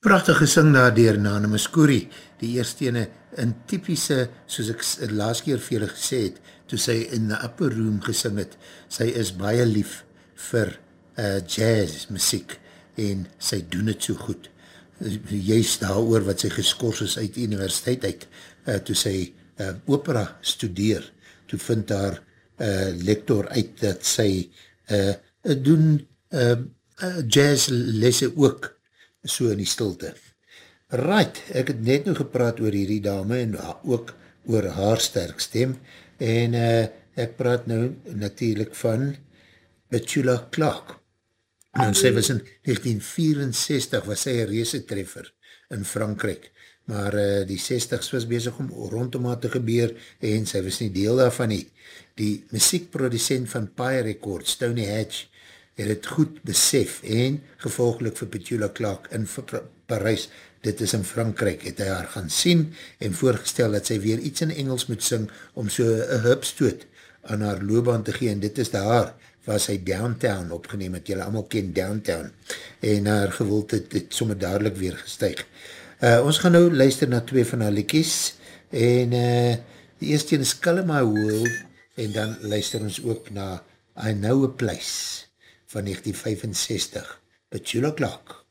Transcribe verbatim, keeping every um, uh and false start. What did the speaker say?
Prachtig gesing daar dier Nana Muscuri, die eerste ene in typische, soos ek laas keer vir julle gesê het, toe sy in the upper room gesing het, sy is baie lief vir uh, jazz muziek en sy doen het so goed. Juist daar oor wat sy geskors is uit die universiteit uit, uh, toe sy uh, opera studeer, toe vind haar uh, lector uit dat sy uh, doen uh, uh, jazz lesse ook so in die stilte. Right, ek het net nou gepraat oor hierdie dame en ook oor haar sterk stem en uh, ek praat nou natuurlijk van Petula Clark. Nou, sy was in negentien vierenzestig was sy een reesetreffer in Frankrijk, maar uh, die zestigs was bezig om rondom haar te gebeur en sy was nie deel daarvan nie. Die muziekproducent van Pye Records, Tony Hatch, het het goed besef en gevolglik vir Petula Clark in Parijs, dit is in Frankrijk, het hy haar gaan sien en voorgestel dat sy weer iets in Engels moet sing om so een hupstoot aan haar loopbaan te gee en dit is daar waar sy Downtown opgeneem het, julle allemaal ken Downtown en haar gewild het, het sommer dadelijk weer gestuig. Uh, ons gaan nou luister na twee van haar liedjies en uh, die eerste is Color My World en dan luister ons ook na I Know a Place van negentien vyfenzestig, Petula Clark.